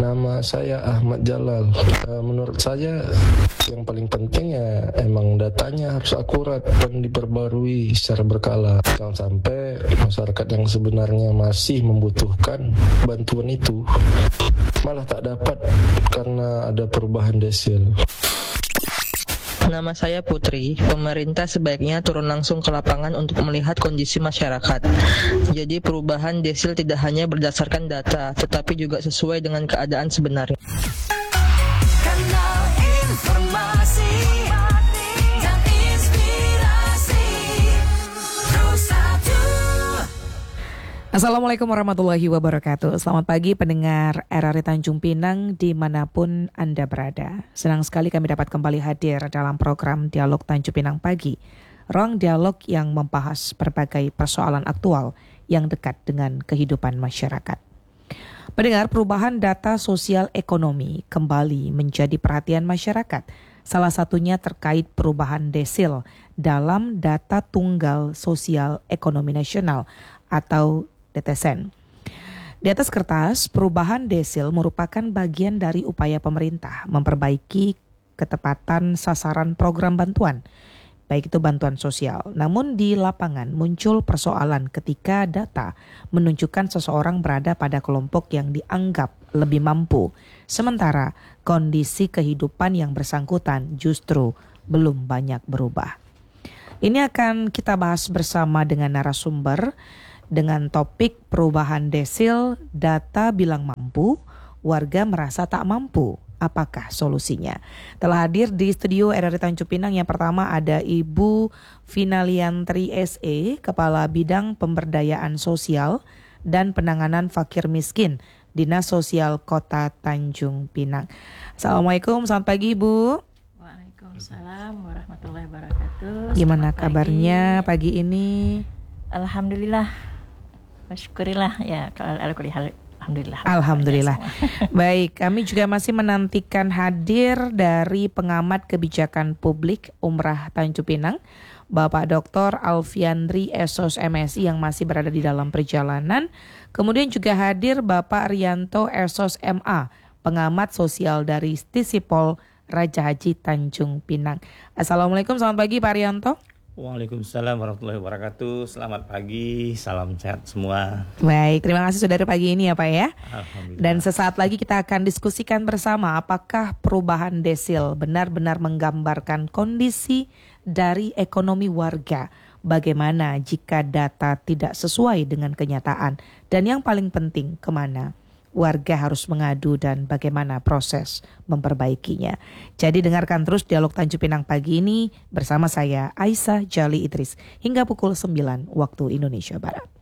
Nama saya Ahmad Jalal. Menurut saya yang paling penting ya emang datanya harus akurat dan diperbarui secara berkala. Jangan sampai masyarakat yang sebenarnya masih membutuhkan bantuan itu malah tak dapat karena ada perubahan desil. Nama saya Putri. Pemerintah sebaiknya turun langsung ke lapangan untuk melihat kondisi masyarakat. Jadi perubahan desil tidak hanya berdasarkan data, tetapi juga sesuai dengan keadaan sebenarnya. Kanal informasi dan inspirasi Rosatu. Assalamualaikum warahmatullahi wabarakatuh. Selamat pagi pendengar RRI Tanjung Pinang dimanapun Anda berada. Senang sekali kami dapat kembali hadir dalam program Dialog Tanjung Pinang Pagi. Ruang dialog yang membahas berbagai persoalan aktual yang dekat dengan kehidupan masyarakat. Pendengar, perubahan data sosial ekonomi kembali menjadi perhatian masyarakat. Salah satunya terkait perubahan desil dalam data tunggal sosial ekonomi nasional atau DTSN. Di atas kertas, perubahan desil merupakan bagian dari upaya pemerintah memperbaiki ketepatan sasaran program bantuan, baik itu bantuan sosial. Namun di lapangan muncul persoalan ketika data menunjukkan seseorang berada pada kelompok yang dianggap lebih mampu, sementara kondisi kehidupan yang bersangkutan justru belum banyak berubah. Ini akan kita bahas bersama dengan narasumber dengan topik perubahan desil, data bilang mampu, warga merasa tak mampu. Apakah solusinya? Telah hadir di studio RRI Tanjung Pinang yang pertama ada Ibu Vinaliantri SE, Kepala Bidang Pemberdayaan Sosial dan Penanganan Fakir Miskin, Dinas Sosial Kota Tanjung Pinang. Assalamualaikum, selamat pagi Ibu. Waalaikumsalam warahmatullahi wabarakatuh. Gimana kabarnya pagi ini? Alhamdulillah. Syukurillah ya, alhamdulillah. Alhamdulillah. Baik, kami juga masih menantikan hadir dari pengamat kebijakan publik Umrah Tanjung Pinang, Bapak Dr. Alfiandri Esos MSI yang masih berada di dalam perjalanan. Kemudian juga hadir Bapak Rianto Esos MA, pengamat sosial dari Stisipol Raja Haji Tanjung Pinang. Assalamualaikum, selamat pagi Pak Rianto. Waalaikumsalam warahmatullahi wabarakatuh. Selamat pagi, salam sehat semua. Baik, terima kasih sudah hadir pagi ini ya Pak ya. Alhamdulillah. Dan sesaat lagi kita akan diskusikan bersama apakah perubahan desil benar-benar menggambarkan kondisi dari ekonomi warga. Bagaimana jika data tidak sesuai dengan kenyataan. Dan yang paling penting, kemana warga harus mengadu dan bagaimana proses memperbaikinya. Jadi dengarkan terus Dialog Tanjung Pinang pagi ini bersama saya Aisyah Jali Idris hingga pukul 9 waktu Indonesia Barat.